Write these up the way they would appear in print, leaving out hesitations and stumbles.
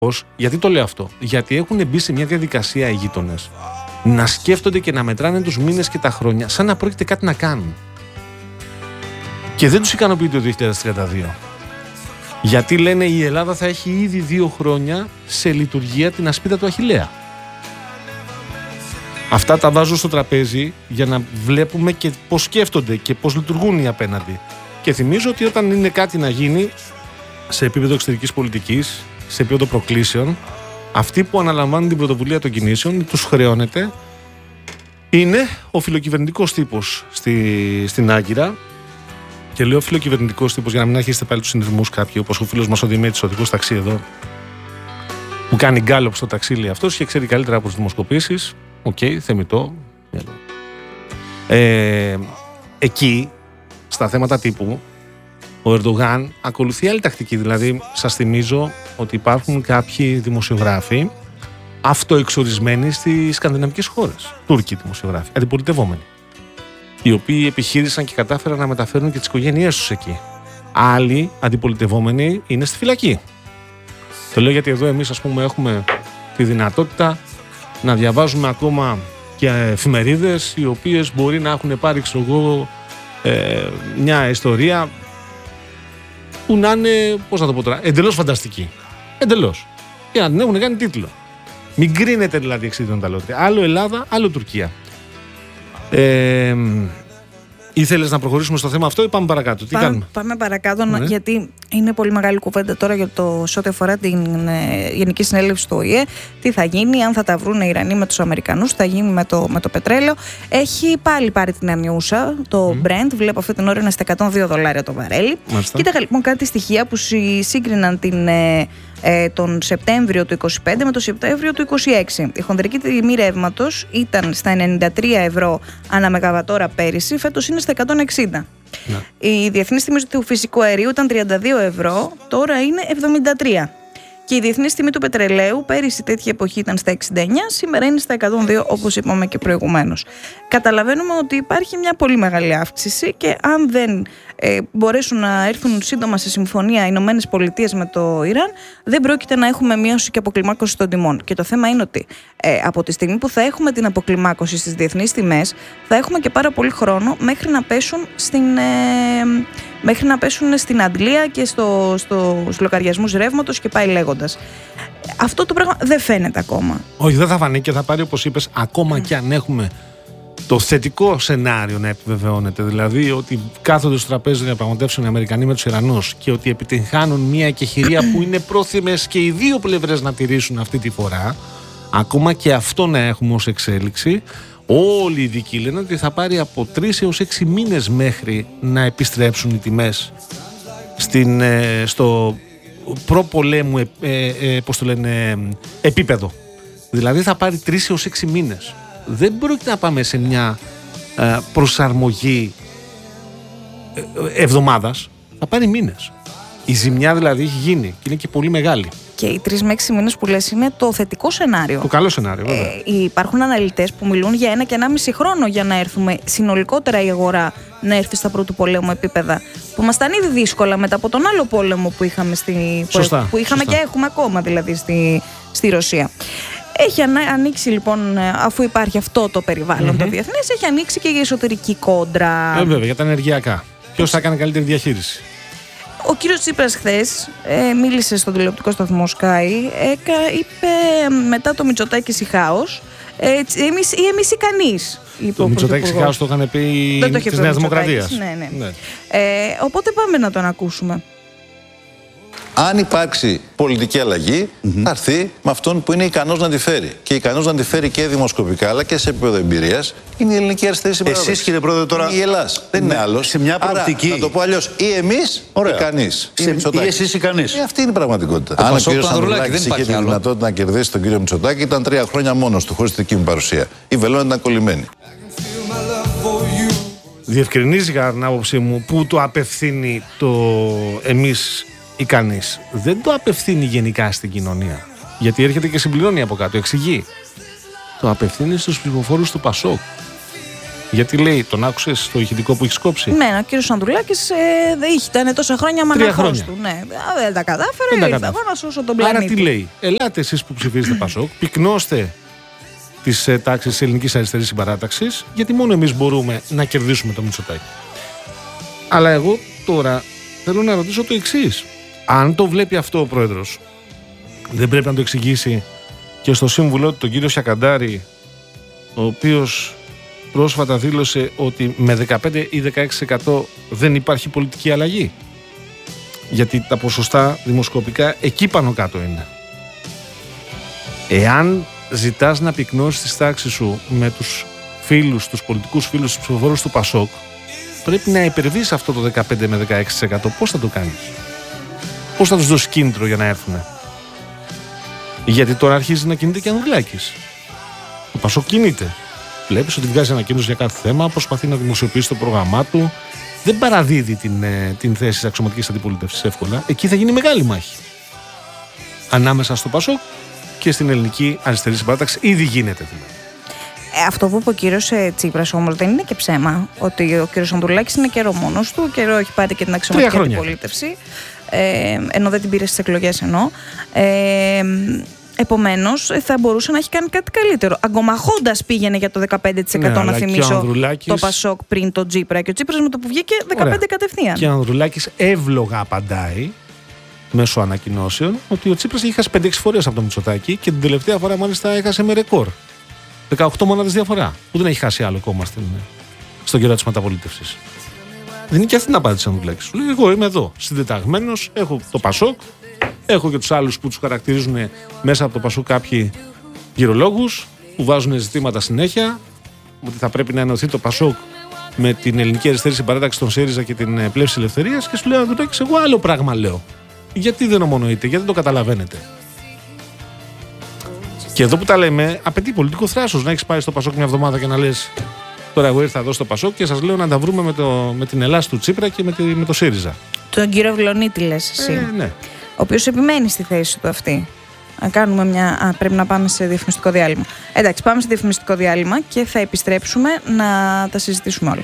Γιατί το λέω αυτό? Γιατί έχουν μπει σε μια διαδικασία οι γείτονες να σκέφτονται και να μετράνε τους μήνες και τα χρόνια σαν να πρόκειται κάτι να κάνουν. Και δεν τους ικανοποιεί το 2032. Γιατί λένε η Ελλάδα θα έχει ήδη 2 χρόνια σε λειτουργία την ασπίδα του Αχιλλέα. Αυτά τα βάζω στο τραπέζι για να βλέπουμε και πώς σκέφτονται και πώς λειτουργούν οι απέναντι. Και θυμίζω ότι όταν είναι κάτι να γίνει σε επίπεδο εξωτερικής πολιτικής, σε επίπεδο προκλήσεων, αυτοί που αναλαμβάνουν την πρωτοβουλία των κινήσεων, τους χρεώνεται, είναι ο φιλοκυβερνητικός τύπος στην Άγκυρα. Και λέω φιλοκυβερνητικός τύπος για να μην αρχίσετε πάλι τους συνειρμούς κάποιοι, όπως ο φίλος μας ο Δημήτρης, ο οδηγός ταξί εδώ, που κάνει γκάλωπ στο ταξί, λέει αυτός και ξέρει καλύτερα από τις δημοσκοπήσεις. Θεμιτό. Εκεί, στα θέματα τύπου, ο Ερντογάν ακολουθεί άλλη τακτική. Δηλαδή, σας θυμίζω ότι υπάρχουν κάποιοι δημοσιογράφοι αυτοεξορισμένοι στις σκανδιναβικές χώρες. Τούρκοι δημοσιογράφοι, αντιπολιτευόμενοι, οι οποίοι επιχείρησαν και κατάφεραν να μεταφέρουν και τις οικογένειές τους εκεί. Άλλοι αντιπολιτευόμενοι είναι στη φυλακή. Το λέω γιατί εδώ εμείς, ας πούμε, έχουμε τη δυνατότητα να διαβάζουμε ακόμα και εφημερίδες οι οποίες μπορεί να έχουν πάρει, ξέρω εγώ, μια ιστορία που να είναι, πώς να το πω τώρα, εντελώς φανταστική. Εντελώς. Και να την έχουν κάνει τίτλο. Μην κρίνετε δηλαδή εξίδων τα λόγια. Άλλο Ελλάδα, άλλο Τουρκία. Ήθελες να προχωρήσουμε στο θέμα αυτό ή πάμε παρακάτω? Τι κάνουμε? Πάμε παρακάτω, γιατί είναι πολύ μεγάλη κουβέντα τώρα για σε ό,τι αφορά την Γενική Συνέλευση του ΟΗΕ. Τι θα γίνει, αν θα τα βρουν οι Ιρανοί με τους Αμερικανούς, τι θα γίνει με το πετρέλαιο. Έχει πάλι πάρει την ανιούσα το Brent, βλέπω αυτή την ώρα είναι στα $102 το βαρέλι. Κοίταγα λοιπόν κάτι στοιχεία που σύγκριναν τον Σεπτέμβριο του 2025 με τον Σεπτέμβριο του 2026. Η χονδρική τιμή ρεύματος ήταν στα 93 ευρώ ανά μεγαβατόρα πέρυσι, φέτος είναι στα 160. Η διεθνής τιμή του φυσικού αερίου ήταν 32 ευρώ, τώρα είναι 73. Και η διεθνής τιμή του πετρελαίου πέρυσι τέτοια εποχή ήταν στα 69, σήμερα είναι στα 102, όπως είπαμε και προηγουμένως. Καταλαβαίνουμε ότι υπάρχει μια πολύ μεγάλη αύξηση και αν δεν μπορέσουν να έρθουν σύντομα σε συμφωνία οι Ηνωμένες Πολιτείες με το Ιράν, δεν πρόκειται να έχουμε μείωση και αποκλιμάκωση των τιμών. Και το θέμα είναι ότι από τη στιγμή που θα έχουμε την αποκλιμάκωση στις διεθνείς τιμές, θα έχουμε και πάρα πολύ χρόνο μέχρι να πέσουν στην αντλία και στους λογαριασμούς ρεύματος και πάει λέγοντας. Αυτό το πράγμα δεν φαίνεται ακόμα. Όχι, δεν θα φανεί και θα πάρει, όπως είπες, ακόμα και αν έχουμε το θετικό σενάριο να επιβεβαιώνεται. Δηλαδή ότι κάθονται στο τραπέζι να διαπραγματεύσουν οι Αμερικανοί με τους Ιρανούς και ότι επιτυγχάνουν μια εκεχηρία που είναι πρόθυμες και οι δύο πλευρές να τηρήσουν αυτή τη φορά. Ακόμα και αυτό να έχουμε ως εξέλιξη. Όλοι οι ειδικοί λένε ότι θα πάρει από 3 έως 6 μήνες μέχρι να επιστρέψουν οι τιμές στο προπολέμου επίπεδο. Δηλαδή θα πάρει 3 έως 6 μήνες. Δεν πρόκειται να πάμε σε μια προσαρμογή εβδομάδας. Θα πάρει μήνες. Η ζημιά δηλαδή έχει γίνει και είναι και πολύ μεγάλη. Και οι 3 με 6 μήνες που λες είναι το θετικό σενάριο. Το καλό σενάριο, βέβαια. Υπάρχουν αναλυτές που μιλούν για 1 και 1,5 χρόνο για να έρθουμε συνολικότερα η αγορά να έρθει στα πρώτου πολέμου επίπεδα. Που μας ήταν ήδη δύσκολα μετά από τον άλλο πόλεμο που είχαμε, Σωστά. Και έχουμε ακόμα δηλαδή στη Ρωσία. Έχει ανοίξει λοιπόν, αφού υπάρχει αυτό το περιβάλλον το διεθνές, έχει ανοίξει και η εσωτερική κόντρα. Βέβαια, για τα ενεργειακά. Ποιος θα κάνει καλύτερη διαχείριση? Ο κύριος Τσίπρας χθες μίλησε στον τηλεοπτικό σταθμό Sky, είπε μετά το Μητσοτάκη Σιχάος, εμείς ικανείς. Το Μητσοτάκη Σιχάος το είχαν πει της Νέας Δημοκρατίας. Ναι. Οπότε πάμε να τον ακούσουμε. Αν υπάρξει πολιτική αλλαγή, θα έρθει με αυτόν που είναι ικανός να τη φέρει. Και ικανός να τη φέρει και δημοσκοπικά, αλλά και σε επίπεδο εμπειρίας, είναι η ελληνική αριστερή συμπαράσταση. Εσείς, κύριε Πρόεδρε, τώρα. Η Ελλάς. Δεν είναι άλλος. Σε μια προοπτική. Άρα, να το πω αλλιώς, ή εμείς ή κανείς. Ή εσείς ή κανείς. Αυτή είναι η πραγματικότητα. Αν ο κύριος Ανδρουλάκης είχε τη δυνατότητα να κερδίσει τον κύριο Μητσοτάκη, ήταν 3 χρόνια μόνος του, χωρίς τη δική μου παρουσία. Η βελόνα ήταν κολλημένη. Διευκρινίζει κατά την άποψή μου που το απευθύνει το εμείς ή κανείς. Δεν το απευθύνει γενικά στην κοινωνία. Γιατί έρχεται και συμπληρώνει από κάτω, εξηγεί. Το απευθύνει στους ψηφοφόρους του ΠΑΣΟΚ. Γιατί λέει, τον άκουσες στο ηχητικό που έχει κόψει? Ναι, ο κύριος Ανδρουλάκης ήταν τόσα χρόνια μαναχός του. Ναι, δεν τα κατάφερε. Ήρθα εγώ να σώσω τον πλανήτη. Άρα τι λέει? Ελάτε εσείς που ψηφίζετε Πασόκ, πυκνώστε τις τάξεις της ελληνικής αριστερής συμπαράταξης, γιατί μόνο εμείς μπορούμε να κερδίσουμε το Μητσοτάκη. Αλλά εγώ τώρα θέλω να ρωτήσω το εξής. Αν το βλέπει αυτό ο πρόεδρος, δεν πρέπει να το εξηγήσει και στο σύμβουλό του, τον κύριο Σιακαντάρη, ο οποίος πρόσφατα δήλωσε ότι με 15 ή 16% δεν υπάρχει πολιτική αλλαγή? Γιατί τα ποσοστά δημοσκοπικά εκεί πάνω κάτω είναι. Εάν ζητάς να πυκνώσεις τις τάξεις σου με τους φίλους, τους πολιτικούς φίλους, τους ψηφοφόρους του Πασόκ, πρέπει να υπερβείς αυτό το 15 με 16%. Πώς θα το κάνεις? Πώς θα τους δώσεις κίνητρο για να έρθουν? Γιατί τώρα αρχίζει να κινείται και Ανδρουλάκης. Το Πασόκ κινείται. Βλέπεις ότι βγάζει ανακοίνωση για κάθε θέμα, προσπαθεί να δημοσιοποιήσει το πρόγραμμά του. Δεν παραδίδει την θέση της αξιωματικής αντιπολίτευσης εύκολα. Εκεί θα γίνει μεγάλη μάχη. Ανάμεσα στο Πασόκ και στην ελληνική αριστερή συμπαράταξη. Ήδη γίνεται δηλαδή. Αυτό που είπε ο κύριος Τσίπρας όμως δεν είναι και ψέμα. Ότι ο κύριος Ανδρουλάκης είναι καιρό μόνος του, καιρό έχει πάρει και την αξιωματική αντιπολίτευση. Ενώ δεν την πήρε στις εκλογές εννοώ. Επομένως, θα μπορούσε να έχει κάνει κάτι καλύτερο. Αγκομαχώντας πήγαινε για το 15%, να θυμίσω, το Πασόκ πριν το Τσίπρα. Και ο Τσίπρας με το που βγήκε 15% κατευθείαν. Και ο Ανδρουλάκης εύλογα απαντάει μέσω ανακοινώσεων ότι ο Τσίπρας είχε χάσει 5-6 φορές από το Μητσοτάκη και την τελευταία φορά μάλιστα έχασε με ρεκόρ. 18 μόναδες διαφορά. Που δεν έχει χάσει άλλο κόμμα στον καιρό της μεταπολίτευσης. Δεν είναι και αυτή την απάντηση ο Ανδρουλάκης. Σου λέει: εγώ είμαι εδώ, συντεταγμένος, έχω το Πασόκ. Έχω και τους άλλους που τους χαρακτηρίζουν μέσα από το Πασόκ κάποιοι γυρολόγους που βάζουν ζητήματα συνέχεια ότι θα πρέπει να ενωθεί το Πασόκ με την ελληνική αριστερή συμπαράταξη των ΣΥΡΙΖΑ και την Πλεύση Ελευθερίας, και σου λέω: Ανδρουλάκης, εγώ άλλο πράγμα λέω. Γιατί δεν ομονοείτε, γιατί δεν το καταλαβαίνετε? Και εδώ που τα λέμε, απαιτεί πολιτικό θράσος να έχεις πάει στο Πασόκ μια εβδομάδα και να λες: τώρα εγώ ήρθα εδώ στο Πασόκ και σας λέω να τα βρούμε με την Ελλάδα του Τσίπρα και με το ΣΥΡΙΖΑ. Τον κύριο Βλονίτη λες εσύ. Ναι. Ο οποίος επιμένει στη θέση του αυτή. Πρέπει να πάμε σε διαφημιστικό διάλειμμα. Εντάξει, πάμε σε διαφημιστικό διάλειμμα και θα επιστρέψουμε να τα συζητήσουμε όλα.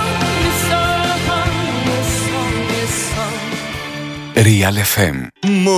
Real FM.